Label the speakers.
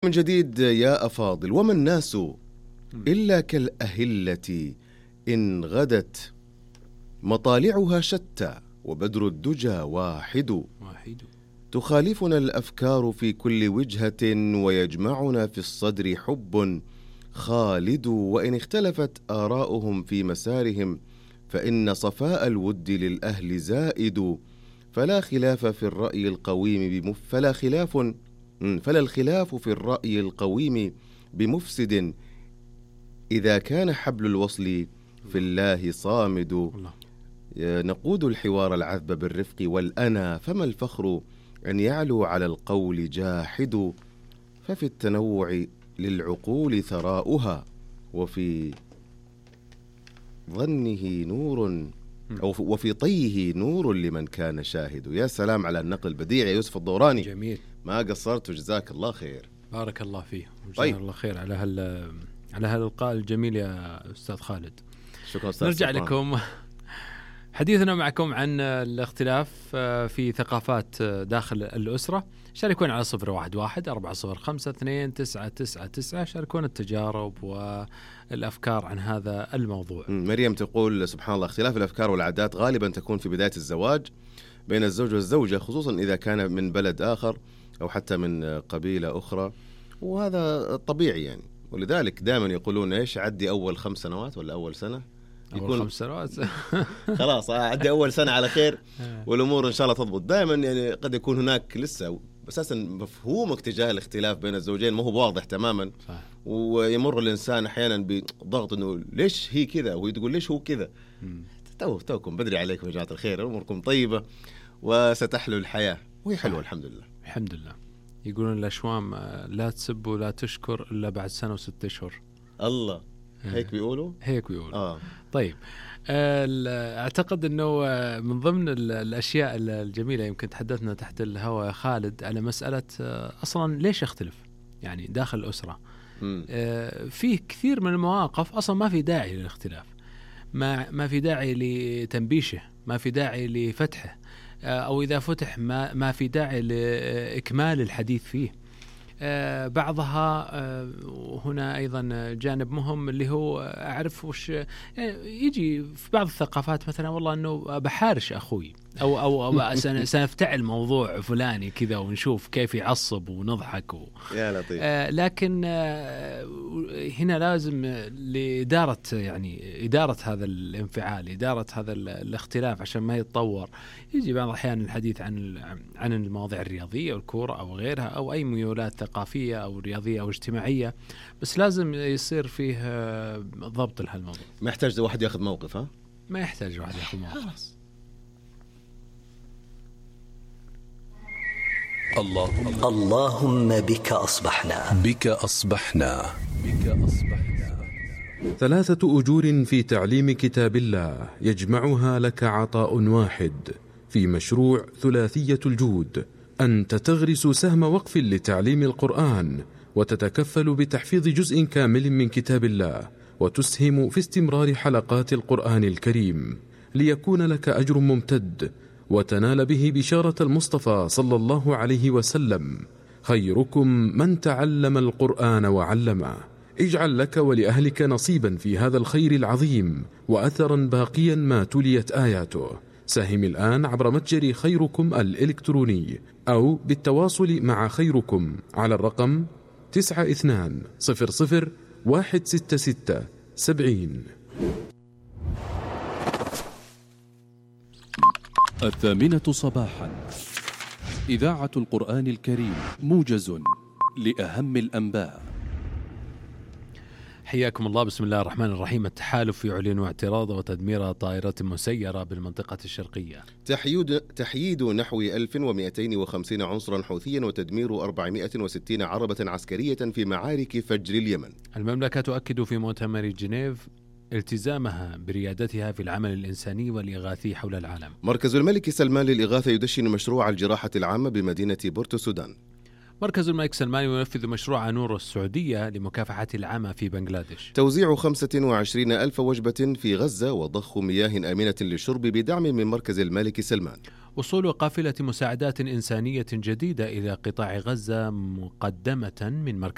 Speaker 1: من جديد يا أفاضل. وما الناس إلا كالأهلة إن غدت مطالعها شتى وبدر الدجى واحد. تخالفنا الأفكار في كل وجهة ويجمعنا في الصدر حب خالد. وإن اختلفت آراؤهم في مسارهم فإن صفاء الود للأهل زائد. فلا الخلاف في الرأي القويم بمفسد إذا كان حبل الوصل في الله صامد. نقود الحوار العذب بالرفق والأنا فما الفخر أن يعلو على القول جاحد. ففي التنوع للعقول ثراؤها وفي ظنه نور وفي طيه نور لمن كان شاهد. يا سلام على النقل البديع يا يوسف الدوراني.
Speaker 2: جميل،
Speaker 1: ما قصرت وجزاك الله خير.
Speaker 2: بارك الله فيه وجزاك الله خير على هالإلقاء الجميل يا أستاذ خالد.
Speaker 1: شكرا أستاذ.
Speaker 2: نرجع لكم حديثنا معكم عن الاختلاف في ثقافات داخل الأسرة. شاركونا على 012-405-299. شاركونا التجارب والأفكار عن هذا الموضوع.
Speaker 1: مريم تقول سبحان الله اختلاف الأفكار والعادات غالبا تكون في بداية الزواج بين الزوج والزوجة، خصوصا إذا كان من بلد آخر أو حتى من قبيلة أخرى، وهذا طبيعي يعني. ولذلك دائما يقولون إيش عدي أول 5 سنوات ولا أول سنة،
Speaker 2: يكون 5 سنوات
Speaker 1: خلاص عدي أول سنة على خير والأمور إن شاء الله تضبط. دائما يعني قد يكون هناك لسه أساسا مفهومك تجاه الاختلاف بين الزوجين ما هو واضح تماما.
Speaker 2: صح.
Speaker 1: ويمر الإنسان أحيانا بضغط إنه ليش هي كذا وهي تقول ليش هو كذا. توكم بدري عليكم يا جماعة الخير، أموركم طيبة وستحلو الحياة وهي حلوة الحمد لله.
Speaker 2: الحمد لله. يقولون الأشوام لا تسب ولا تشكر إلا بعد 1 و6 أشهر.
Speaker 1: الله هيك بيقولوا.
Speaker 2: طيب أعتقد أنه من ضمن الأشياء الجميلة يمكن تحدثنا تحت الهواء خالد على مسألة أصلا ليش يختلف يعني داخل الأسرة. فيه كثير من المواقف أصلا ما في داعي للاختلاف، ما في داعي لتنبيشه، ما في داعي لفتحه، أو إذا فتح ما في داعي لإكمال الحديث فيه. بعضها هنا أيضا جانب مهم اللي هو أعرف وش يجي في بعض الثقافات مثلا والله أنه بحارش أخوي أو سنفتعل موضوع فلاني كذا ونشوف كيف يعصب ونضحك
Speaker 1: يا لطيف.
Speaker 2: لكن هنا لازم لإدارة يعني إدارة هذا الانفعال، إدارة هذا الاختلاف عشان ما يتطور. يجي بعض الأحيان الحديث عن المواضيع الرياضية والكورة أو غيرها أو أي ميولات ثقافية أو رياضية أو اجتماعية، بس لازم يصير فيه ضبط لهالموضوع.
Speaker 1: ما يحتاج واحد ياخذ موقف.
Speaker 2: ما يحتاج واحد ياخذ موقف.
Speaker 3: اللهم بك أصبحنا
Speaker 4: 3 أجور في تعليم كتاب الله يجمعها لك عطاء واحد في مشروع ثلاثية الجود. أنت تغرس سهم وقف لتعليم القرآن وتتكفل بتحفيظ جزء كامل من كتاب الله وتسهم في استمرار حلقات القرآن الكريم ليكون لك أجر ممتد وتنال به بشارة المصطفى صلى الله عليه وسلم: خيركم من تعلم القرآن وعلمه. اجعل لك ولأهلك نصيبا في هذا الخير العظيم وأثرا باقيا ما تليت آياته. ساهم الآن عبر متجر خيركم الإلكتروني أو بالتواصل مع خيركم على الرقم 9200016670.
Speaker 5: 8:00 صباحا إذاعة القرآن الكريم، موجز لأهم الأنباء.
Speaker 2: حياكم الله. بسم الله الرحمن الرحيم. التحالف يعلن اعتراض وتدمير طائرة مسيرة بالمنطقة الشرقية.
Speaker 1: تحييد نحو 1250 عنصرا حوثيا وتدمير 460 عربة عسكرية في معارك فجر اليمن.
Speaker 2: المملكة تؤكد في مؤتمر جنيف التزامها بريادتها في العمل الإنساني والإغاثي حول العالم.
Speaker 1: مركز الملك سلمان للإغاثة يدشن مشروع الجراحة العامة بمدينة بورتو السودان.
Speaker 2: مركز الملك سلمان ينفذ مشروع نور السعودية لمكافحة العمى في بنغلاديش.
Speaker 1: توزيع 25,000 وجبة في غزة وضخ مياه آمنة للشرب بدعم من مركز الملك سلمان.
Speaker 2: وصول قافلة مساعدات إنسانية جديدة إلى قطاع غزة مقدمة من مركز